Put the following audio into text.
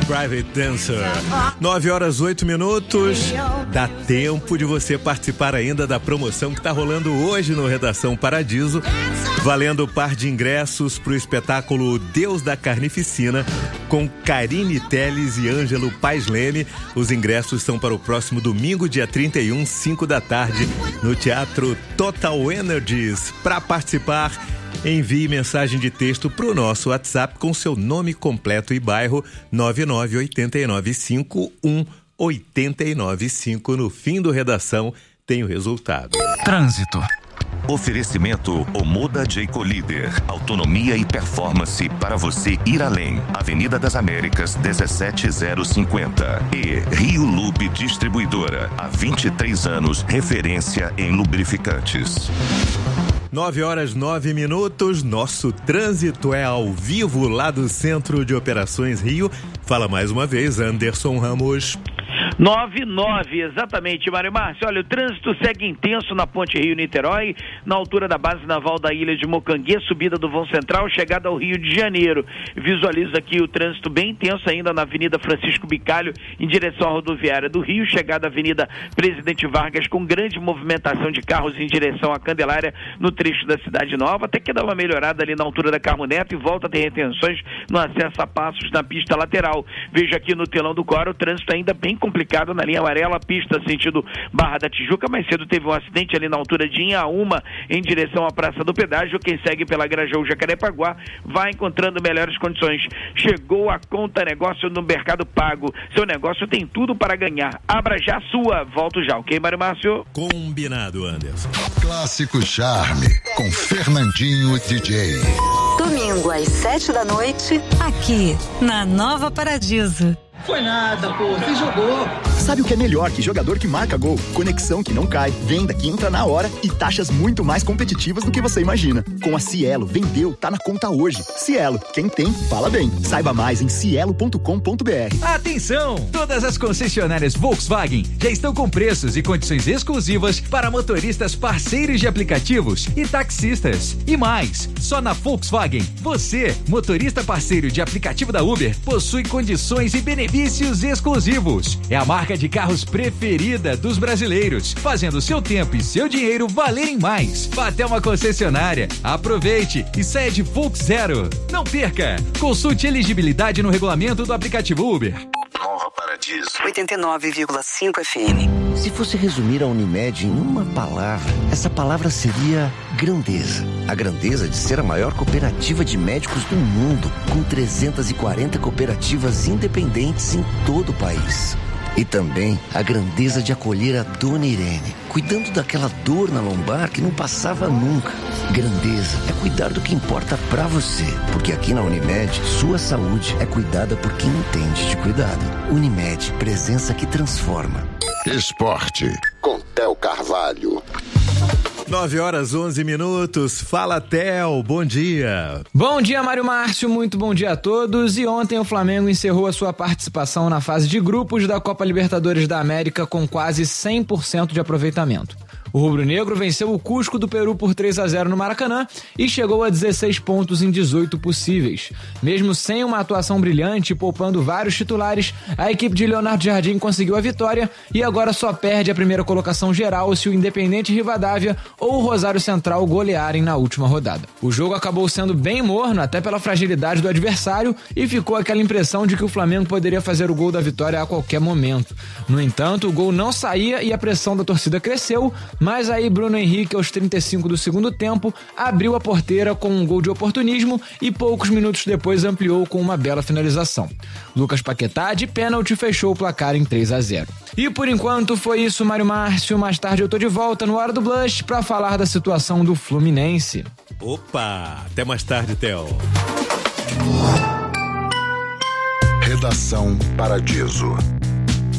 Private Dancer. 9h08. Dá tempo de você participar ainda da promoção que está rolando hoje no Redação Paradiso, valendo par de ingressos para o espetáculo Deus da Carnificina, com Karine Telles e Ângelo Paes Leme. Os ingressos são para o próximo domingo, dia 31, 5 da tarde, no Teatro Total Energies. Para participar, envie mensagem de texto para o nosso WhatsApp com seu nome completo e bairro 998951895. No fim do Redação tem o resultado. Trânsito. Oferecimento Omoda Jayco Líder. Autonomia e performance para você ir além. Avenida das Américas, 17050. E Rio Lube Distribuidora. Há 23 anos, referência em lubrificantes. 9h09. Nosso trânsito é ao vivo lá do Centro de Operações Rio. Fala mais uma vez, Anderson Ramos. 9:09, exatamente, Mário Márcio. Olha, o trânsito segue intenso na Ponte Rio-Niterói, na altura da base naval da Ilha de Mocanguê, subida do vão central, chegada ao Rio de Janeiro. Visualiza aqui o trânsito bem intenso ainda na Avenida Francisco Bicalho, em direção à rodoviária do Rio, chegada à Avenida Presidente Vargas, com grande movimentação de carros em direção à Candelária, no trecho da Cidade Nova, até que dá uma melhorada ali na altura da Carmo Neto e volta a ter retenções no acesso a Passos na pista lateral. Veja aqui no telão do Cora, o trânsito ainda bem complicado na linha amarela, pista sentido Barra da Tijuca. Mais cedo teve um acidente ali na altura de Inhaúma, em direção à Praça do Pedágio. Quem segue pela Grajaú Jacarepaguá vai encontrando melhores condições. Chegou a Conta Negócio no Mercado Pago. Seu negócio tem tudo para ganhar. Abra já a sua. Volto já, ok, Mário Márcio? Combinado, Anderson. Clássico Charme, com Fernandinho DJ. Domingo às 7 da noite, aqui na Nova Paradiso. Foi nada, pô, você jogou. Sabe o que é melhor que jogador que marca gol? Conexão que não cai, venda que entra na hora e taxas muito mais competitivas do que você imagina. Com a Cielo, vendeu, tá na conta hoje. Cielo, quem tem, fala bem. Saiba mais em cielo.com.br. Atenção! Todas as concessionárias Volkswagen já estão com preços e condições exclusivas para motoristas parceiros de aplicativos e taxistas. E mais, só na Volkswagen, você, motorista parceiro de aplicativo da Uber, possui condições e benefícios exclusivos. É a marca de carros preferida dos brasileiros, fazendo seu tempo e seu dinheiro valerem mais. Vá até uma concessionária, aproveite e saia de Volks Zero. Não perca! Consulte elegibilidade no regulamento do aplicativo Uber. Nova Paradiso. 89,5 FM. Se fosse resumir a Unimed em uma palavra, essa palavra seria grandeza. A grandeza de ser a maior cooperativa de médicos do mundo, com 340 cooperativas independentes em todo o país. E também a grandeza de acolher a Dona Irene, cuidando daquela dor na lombar que não passava nunca. Grandeza é cuidar do que importa pra você, porque aqui na Unimed, sua saúde é cuidada por quem entende de cuidado. Unimed, presença que transforma. Esporte, com Theo Carvalho. 9h11. Fala, Theo, bom dia. Bom dia, Mário Márcio, muito bom dia a todos. E ontem o Flamengo encerrou a sua participação na fase de grupos da Copa Libertadores da América com quase 100% de aproveitamento. O rubro-negro venceu o Cusco do Peru por 3-0 no Maracanã e chegou a 16 pontos em 18 possíveis. Mesmo sem uma atuação brilhante e poupando vários titulares, a equipe de Leonardo Jardim conseguiu a vitória e agora só perde a primeira colocação geral se o Independente Rivadavia ou o Rosário Central golearem na última rodada. O jogo acabou sendo bem morno, até pela fragilidade do adversário, e ficou aquela impressão de que o Flamengo poderia fazer o gol da vitória a qualquer momento. No entanto, o gol não saía e a pressão da torcida cresceu, mas aí Bruno Henrique, aos 35 do segundo tempo, abriu a porteira com um gol de oportunismo e poucos minutos depois ampliou com uma bela finalização. Lucas Paquetá, de pênalti, fechou o placar em 3-0. E por enquanto foi isso, Mário Márcio. Mais tarde eu tô de volta no Hora do Blush para falar da situação do Fluminense. Opa, até mais tarde, Theo. Redação Paradiso.